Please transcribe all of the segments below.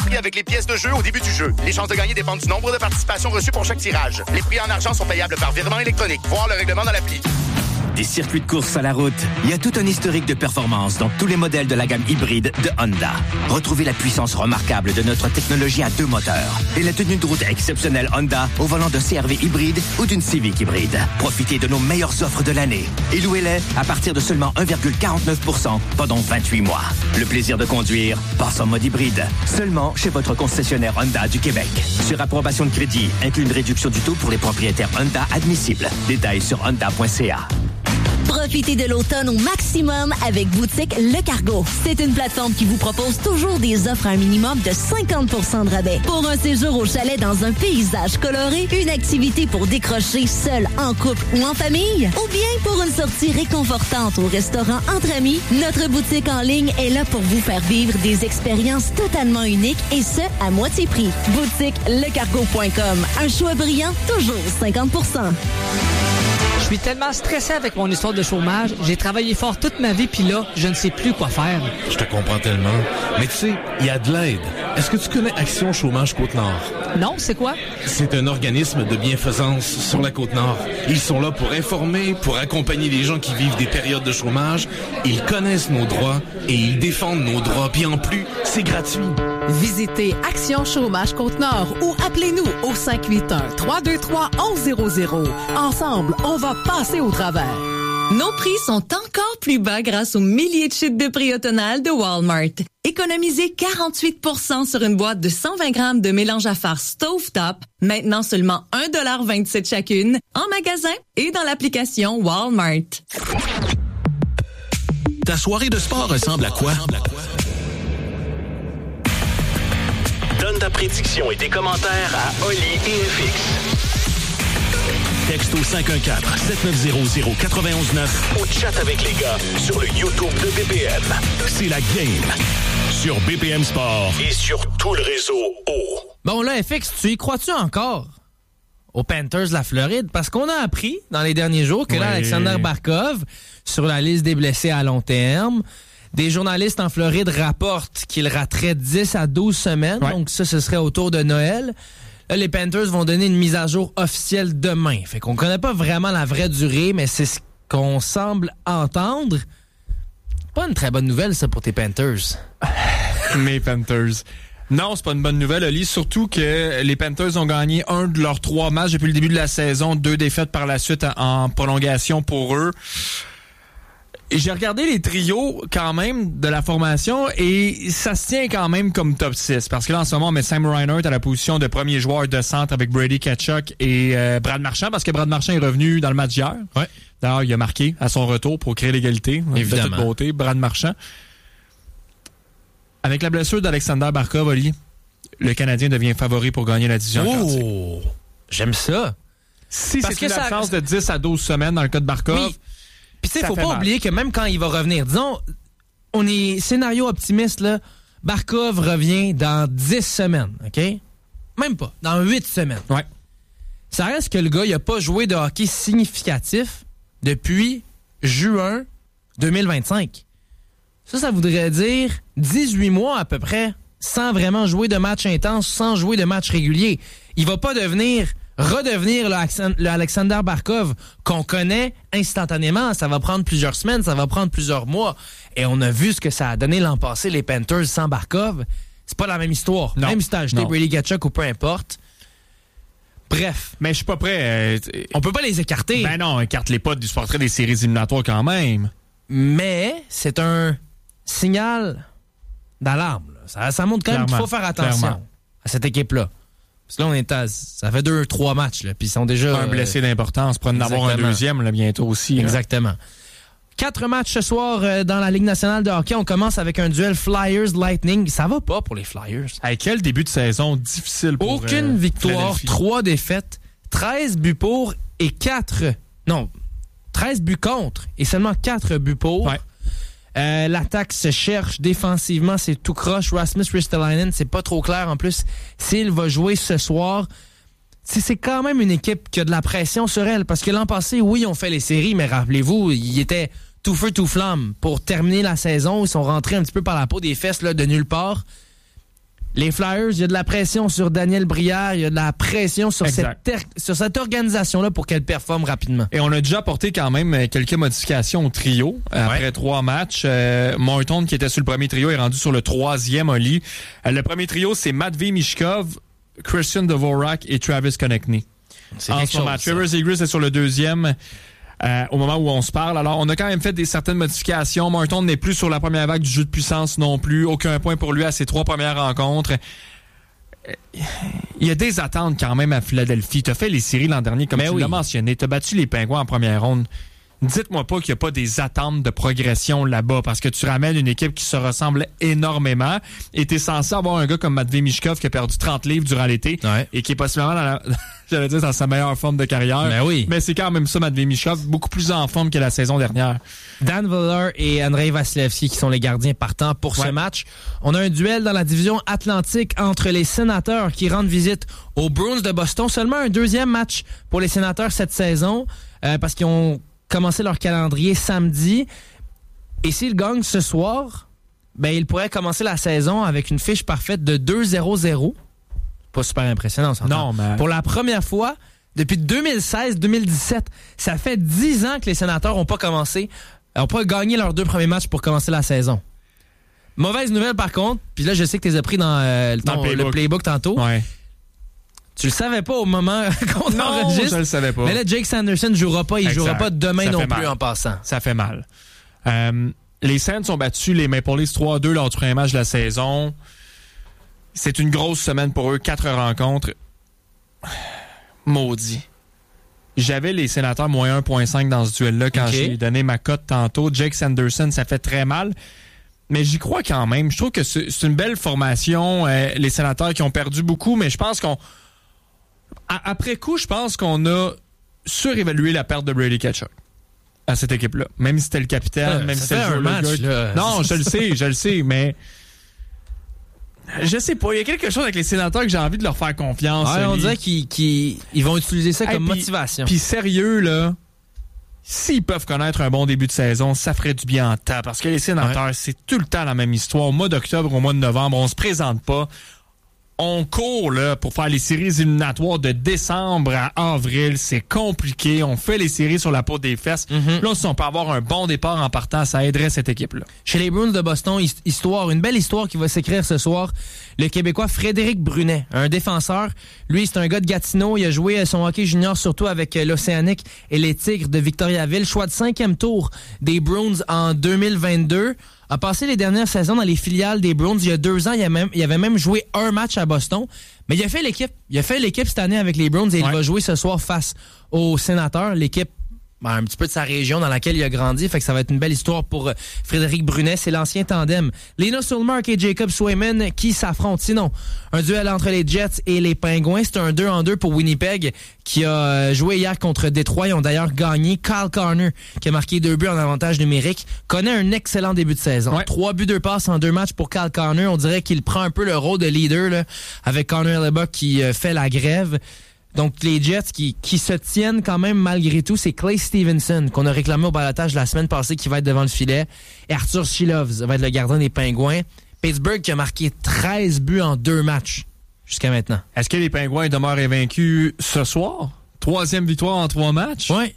prix avec les pièces de jeu au début du jeu. Les chances de gagner dépendent du nombre de participations reçues pour chaque tirage. Les prix en argent sont payables par virement électronique. Voir le règlement dans l'appli. Des circuits de course à la route, il y a tout un historique de performance dans tous les modèles de la gamme hybride de Honda. Retrouvez la puissance remarquable de notre technologie à 2 moteurs et la tenue de route exceptionnelle Honda au volant de CR-V hybride ou d'une Civic hybride. Profitez de nos meilleures offres de l'année et louez-les à partir de seulement 1,49% pendant 28 mois. Le plaisir de conduire passe en mode hybride, seulement chez votre concessionnaire Honda du Québec. Sur approbation de crédit, inclut une réduction du taux pour les propriétaires Honda admissibles. Détails sur honda.ca. Profitez de l'automne au maximum avec Boutique Le Cargo. C'est une plateforme qui vous propose toujours des offres à un minimum de 50% de rabais. Pour un séjour au chalet dans un paysage coloré, une activité pour décrocher seul, en couple ou en famille, ou bien pour une sortie réconfortante au restaurant entre amis, notre boutique en ligne est là pour vous faire vivre des expériences totalement uniques et ce, à moitié prix. BoutiqueLeCargo.com. Un choix brillant, toujours 50%. Je suis tellement stressé avec mon histoire de chômage. J'ai travaillé fort toute ma vie, puis là, je ne sais plus quoi faire. Je te comprends tellement. Mais tu sais, il y a de l'aide. Est-ce que tu connais Action Chômage Côte-Nord? Non, c'est quoi? C'est un organisme de bienfaisance sur la Côte-Nord. Ils sont là pour informer, pour accompagner les gens qui vivent des périodes de chômage. Ils connaissent nos droits et ils défendent nos droits. Puis en plus, c'est gratuit. Visitez Action Chômage Côte-Nord ou appelez-nous au 581-323-1100. Ensemble, on va passer au travers. Nos prix sont encore plus bas grâce aux milliers de chutes de prix automnales de Walmart. Économisez 48% sur une boîte de 120 grammes de mélange à farce Stovetop, maintenant seulement 1,27$ chacune, en magasin et dans l'application Walmart. Ta soirée de sport ressemble à quoi? Donne ta prédiction et tes commentaires à Oli et FX. Texto 514-7900-919 ou chat avec les gars sur le YouTube de BPM. C'est la game sur BPM Sport et sur tout le réseau O. Bon là, FX, tu y crois-tu encore aux Panthers de la Floride? Parce qu'on a appris dans les derniers jours que là, Alexander Barkov, sur la liste des blessés à long terme, des journalistes en Floride rapportent qu'il raterait 10 à 12 semaines, donc ça, ce serait autour de Noël. Là, les Panthers vont donner une mise à jour officielle demain. Fait qu'on connaît pas vraiment la vraie durée, mais c'est ce qu'on semble entendre. Pas une très bonne nouvelle, ça, pour tes Panthers. Mes Panthers. Non, c'est pas une bonne nouvelle, Oli. Surtout que les Panthers ont gagné 1 de leurs 3 matchs depuis le début de la saison, 2 défaites par la suite en prolongation pour eux. Et j'ai regardé les trios quand même de la formation et ça se tient quand même comme top 6. Parce que là, en ce moment, on met Sam Reinhart à la position de premier joueur de centre avec Brady Tkachuk et Brad Marchand, parce que Brad Marchand est revenu dans le match d'hier. Ouais. D'ailleurs, il a marqué à son retour pour créer l'égalité. Évidemment. De toute beauté, Brad Marchand. Avec la blessure d'Alexander Barkov, Oli, le Canadien devient favori pour gagner la division Atlantique. Oh! J'aime ça. Si c'est une absence de 10 à 12 semaines dans le cas de Barkov... Oui. Puis tu sais, faut pas oublier que même quand il va revenir, disons, on est scénario optimiste, là, Barkov revient dans 10 semaines, OK? Même pas, dans 8 semaines. Ouais. Ça reste que le gars, il a pas joué de hockey significatif depuis juin 2025. Ça voudrait dire 18 mois à peu près, sans vraiment jouer de match intense, sans jouer de match régulier. Il va pas redevenir le Alexander Barkov qu'on connaît instantanément. Ça va prendre plusieurs semaines, ça va prendre plusieurs mois. Et on a vu ce que ça a donné l'an passé, les Panthers sans Barkov. C'est pas la même histoire. Non, même si t'as acheté Brady Tkachuk ou peu importe. Bref. Mais je suis pas prêt. On peut pas les écarter. Ben non, écarte-les pas du portrait des séries éliminatoires quand même. Mais c'est un signal d'alarme. Ça montre quand même qu'il faut faire attention à cette équipe-là. Parce que là, ça fait 2-3 matchs, là, puis ils sont déjà... Un blessé d'importance, pour en avoir un deuxième là, bientôt aussi. Exactement. 4 matchs ce soir dans la Ligue nationale de hockey. On commence avec un duel Flyers-Lightning. Ça va pas pour les Flyers. Quel début de saison difficile pour Aucune victoire, 3 défaites, 13 buts pour et 13 buts contre et seulement 4 buts pour. Ouais. L'attaque se cherche défensivement, c'est tout croche. Rasmus Ristolainen, c'est pas trop clair en plus s'il va jouer ce soir. C'est quand même une équipe qui a de la pression sur elle, parce que l'an passé, oui, on fait les séries, mais rappelez-vous, ils étaient tout feu, tout flamme pour terminer la saison. Ils sont rentrés un petit peu par la peau des fesses là, de nulle part. Les Flyers, il y a de la pression sur Daniel Brière, il y a de la pression sur cette organisation-là pour qu'elle performe rapidement. Et on a déjà apporté quand même quelques modifications au trio après 3 matchs. Martin, qui était sur le premier trio, est rendu sur le 3e, Oli. Le premier trio, c'est Matvei Michkov, Christian Dvorak et Travis Konechny. C'est en quelque ce moment, chose, Trevor Zegras est sur le 2e. Au moment où on se parle. Alors, on a quand même fait certaines modifications. Martin n'est plus sur la première vague du jeu de puissance non plus. Aucun point pour lui à ses 3 premières rencontres. Il y a des attentes quand même à Philadelphie. Tu as fait les séries l'an dernier, comme tu l'as mentionné. Tu as battu les Pingouins en première ronde. Dites-moi pas qu'il n'y a pas des attentes de progression là-bas, parce que tu ramènes une équipe qui se ressemble énormément et tu es censé avoir un gars comme Matvei Michkov qui a perdu 30 livres durant l'été et qui est possiblement dans sa meilleure forme de carrière. Mais c'est quand même ça, Matvei Michkov, beaucoup plus en forme que la saison dernière. Dan Viller et Andrei Vasilevski qui sont les gardiens partants pour ce match. On a un duel dans la division Atlantique entre les Sénateurs qui rendent visite aux Bruins de Boston. Seulement un 2e match pour les Sénateurs cette saison parce qu'ils ont commencer leur calendrier samedi. Et s'ils gagnent ce soir, ben ils pourraient commencer la saison avec une fiche parfaite de 2-0-0. Pas super impressionnant, ça. Non, mais... Pour la première fois depuis 2016-2017, ça fait 10 ans que les Sénateurs n'ont pas gagné leurs 2 premiers matchs pour commencer la saison. Mauvaise nouvelle par contre, puis là je sais que tu les as pris dans le playbook tantôt. Ouais. Tu le savais pas au moment qu'on enregistre. Non, je le savais pas. Mais là, Jake Sanderson ne jouera pas. Il jouera pas demain ça non plus en passant. Ça fait mal. Les Saints ont battu les Maple Leafs 3-2 lors du premier match de la saison. C'est une grosse semaine pour eux. 4 rencontres. Maudit. J'avais les Sénateurs moins 1.5 dans ce duel-là quand j'ai donné ma cote tantôt. Jake Sanderson, ça fait très mal. Mais j'y crois quand même. Je trouve que c'est une belle formation. Les Sénateurs qui ont perdu beaucoup, mais je pense qu'on... Après coup, je pense qu'on a surévalué la perte de Brady Tkachuk à cette équipe-là. Même si c'était le capitaine, même si c'était un match. Non, je le sais, mais je sais pas. Il y a quelque chose avec les Sénateurs que j'ai envie de leur faire confiance. On dirait qu'ils vont utiliser ça comme motivation. Puis sérieux, là, s'ils peuvent connaître un bon début de saison, ça ferait du bien en temps. Parce que les Sénateurs, c'est tout le temps la même histoire. Au mois d'octobre, au mois de novembre, on se présente pas. On court là pour faire les séries éliminatoires de décembre à avril. C'est compliqué. On fait les séries sur la peau des fesses. Là, si on peut avoir un bon départ en partant, ça aiderait cette équipe-là. Chez les Bruins de Boston, une belle histoire qui va s'écrire ce soir. Le Québécois Frédéric Brunet, un défenseur. Lui, c'est un gars de Gatineau. Il a joué son hockey junior surtout avec l'Océanique et les Tigres de Victoriaville. Choix de 5e tour des Bruins en 2022. A passé les dernières saisons dans les filiales des Bruins. Il y a 2 ans, il avait même joué un match à Boston. Mais il a fait l'équipe. Il a fait l'équipe cette année avec les Bruins et il va jouer ce soir face aux Sénateurs. L'équipe un petit peu de sa région dans laquelle il a grandi. Fait que ça va être une belle histoire pour Frédéric Brunet. C'est l'ancien tandem Linus Ullmark et Jacob Swayman qui s'affrontent. Sinon, un duel entre les Jets et les Pingouins. C'est un 2-2 pour Winnipeg qui a joué hier contre Détroit. Ils ont d'ailleurs gagné. Kyle Connor, qui a marqué 2 buts en avantage numérique, connaît un excellent début de saison. 3 buts, 2 passes en 2 matchs pour Kyle Connor. On dirait qu'il prend un peu le rôle de leader là, avec Connor Hellebuyck qui fait la grève. Donc, les Jets qui se tiennent quand même malgré tout, c'est Clay Stevenson qu'on a réclamé au balotage la semaine passée qui va être devant le filet. Et Arthur Shilovs va être le gardien des Pingouins. Pittsburgh qui a marqué 13 buts en 2 matchs jusqu'à maintenant. Est-ce que les Pingouins demeurent invaincus ce soir? 3e victoire en 3 matchs? Oui.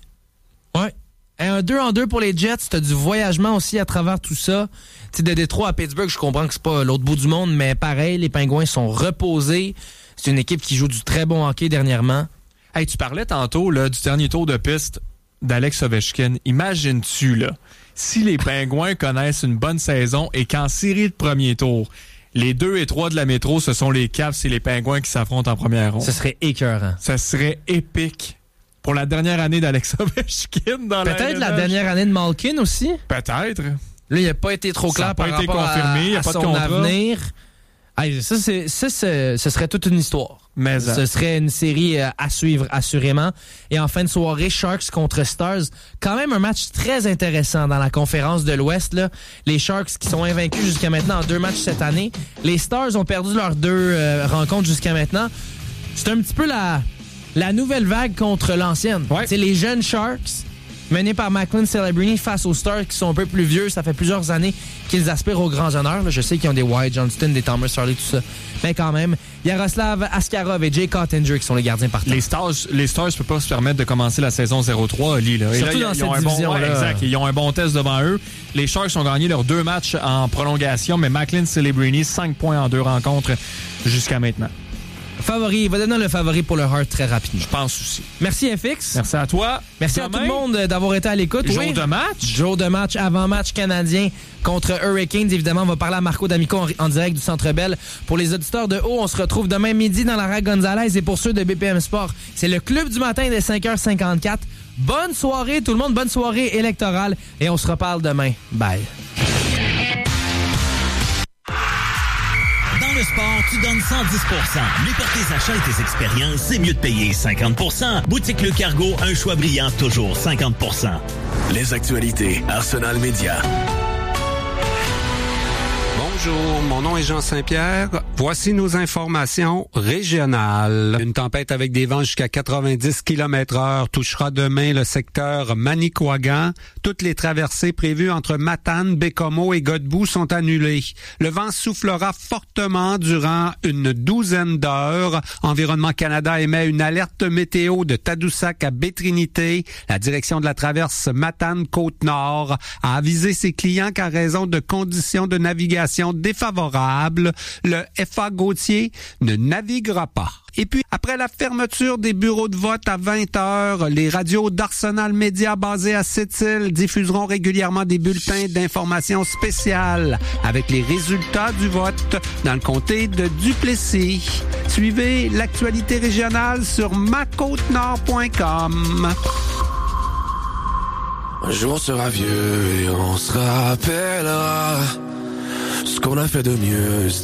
Et un 2-2 pour les Jets. T'as du voyagement aussi à travers tout ça. T'sais, de Détroit à Pittsburgh, je comprends que c'est pas l'autre bout du monde, mais pareil, les Pingouins sont reposés. C'est une équipe qui joue du très bon hockey dernièrement. Hey, tu parlais tantôt là, du dernier tour de piste d'Alex Ovechkin. Imagines-tu, là, si les Pingouins connaissent une bonne saison et qu'en série de premier tour, les 2 et 3 de la métro, ce sont les Caps et les Pingouins qui s'affrontent en première ronde. Ce serait écœurant. Ça serait épique. Pour la dernière année d'Alex Ovechkin dans peut-être la dernière année de Malkin aussi? Peut-être. Là, il n'a pas été trop clair par rapport à son avenir. Hey, ça, ce serait toute une histoire. Mais ce serait une série à suivre, assurément. Et en fin de soirée, Sharks contre Stars. Quand même un match très intéressant dans la conférence de l'Ouest. Là. Les Sharks qui sont invaincus jusqu'à maintenant en 2 matchs cette année. Les Stars ont perdu leurs 2 rencontres jusqu'à maintenant. C'est un petit peu la nouvelle vague contre l'ancienne. Ouais. C'est les jeunes Sharks mené par Macklin Celebrini face aux Stars qui sont un peu plus vieux. Ça fait plusieurs années qu'ils aspirent aux grands honneurs. Là, je sais qu'ils ont des Wyatt Johnston, des Thomas Harley, tout ça. Mais quand même, Yaroslav Askarov et Jay Cottinger qui sont les gardiens partants. Les Stars ne peuvent pas se permettre de commencer la saison 0-3, Oli. Là. Surtout là, dans cette division-là. Exact. Ils ont un bon test devant eux. Les Sharks ont gagné leurs 2 matchs en prolongation, mais Macklin Celebrini, 5 points en 2 rencontres jusqu'à maintenant. Favori, il va donner le favori pour le Heart très rapidement. Je pense aussi. Merci FX. Merci à toi. Merci à tout le monde d'avoir été à l'écoute. Jour de match. Jour de match, avant-match canadien contre Hurricanes. Évidemment, on va parler à Marco D'Amico en direct du Centre Bell. Pour les auditeurs de haut, on se retrouve demain midi dans la Rack Gonzalez. Et pour ceux de BPM Sport, c'est le club du matin dès 5h54. Bonne soirée tout le monde, bonne soirée électorale. Et on se reparle demain. Bye. Dans le sport, tu donnes 110%. Mais pour tes achats et tes expériences, c'est mieux de payer 50%. Boutique Le Cargo, un choix brillant, toujours 50%. Les actualités, Arsenal Média. Bonjour, mon nom est Jean Saint-Pierre. Voici nos informations régionales. Une tempête avec des vents jusqu'à 90 km/h touchera demain le secteur Manicouagan. Toutes les traversées prévues entre Matane, Bécomo et Godbout sont annulées. Le vent soufflera fortement durant une douzaine d'heures. Environnement Canada émet une alerte météo de Tadoussac à Baie-Trinité. La direction de la traverse Matane-Côte-Nord a avisé ses clients qu'à raison de conditions de navigation défavorables, le FA Gautier ne naviguera pas. Et puis, après la fermeture des bureaux de vote à 20h, les radios d'Arsenal Média basées à Sept-Îles diffuseront régulièrement des bulletins d'information spéciales avec les résultats du vote dans le comté de Duplessis. Suivez l'actualité régionale sur macôtenord.com. Un jour on sera vieux et on se rappellera ce qu'on a fait de mieux.